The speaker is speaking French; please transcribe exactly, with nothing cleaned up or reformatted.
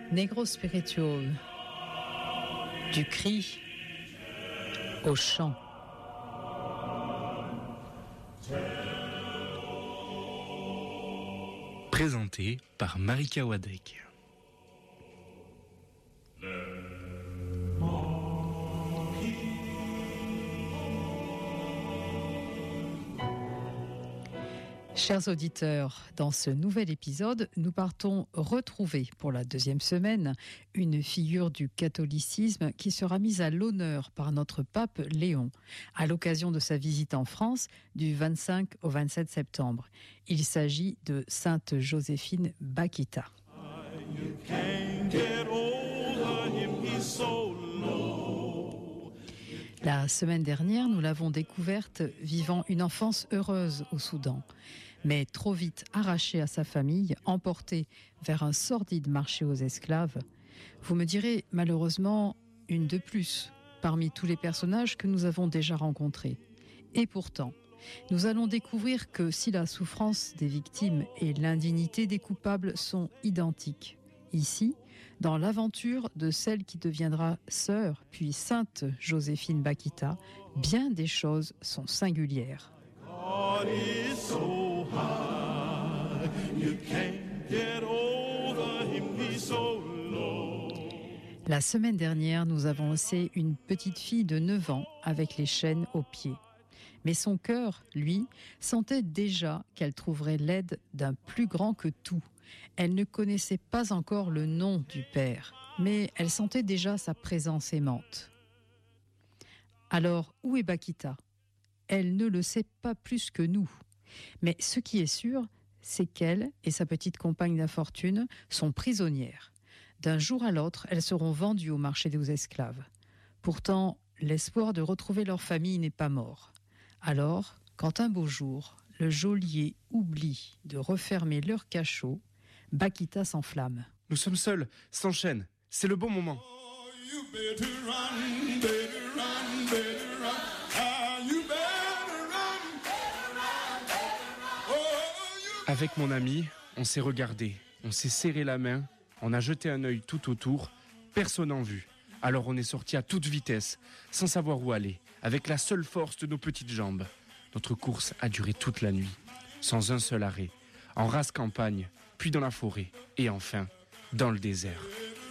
Negro Spiritual, du cri au chant. Présenté par Marika Wadek. Chers auditeurs, dans ce nouvel épisode, nous partons retrouver pour la deuxième semaine une figure du catholicisme qui sera mise à l'honneur par notre pape Léon à l'occasion de sa visite en France du vingt-cinq au vingt-sept septembre. Il s'agit de Sainte Joséphine Bakhita. La semaine dernière, nous l'avons découverte vivant une enfance heureuse au Soudan, mais trop vite arrachée à sa famille, emportée vers un sordide marché aux esclaves. Vous me direz, malheureusement, une de plus, parmi tous les personnages que nous avons déjà rencontrés. Et pourtant, nous allons découvrir que si la souffrance des victimes et l'indignité des coupables sont identiques, ici, dans l'aventure de celle qui deviendra sœur, puis sainte Joséphine Bakhita, bien des choses sont singulières. La semaine dernière, nous avons laissé une petite fille de neuf ans avec les chaînes aux pieds. Mais son cœur, lui, sentait déjà qu'elle trouverait l'aide d'un plus grand que tout. Elle ne connaissait pas encore le nom du Père, mais elle sentait déjà sa présence aimante. Alors, où est Bakhita ? Elle ne le sait pas plus que nous. Mais ce qui est sûr, c'est qu'elle et sa petite compagne d'infortune sont prisonnières. D'un jour à l'autre, elles seront vendues au marché des esclaves. Pourtant, l'espoir de retrouver leur famille n'est pas mort. Alors, quand un beau jour, le geôlier oublie de refermer leur cachot, Bakhita s'enflamme. Nous sommes seuls, sans chaîne. C'est le bon moment. Avec mon ami, on s'est regardé, on s'est serré la main, on a jeté un œil tout autour, personne en vue. Alors on est sorti à toute vitesse, sans savoir où aller, avec la seule force de nos petites jambes. Notre course a duré toute la nuit, sans un seul arrêt, en rase campagne, puis dans la forêt, et enfin, dans le désert.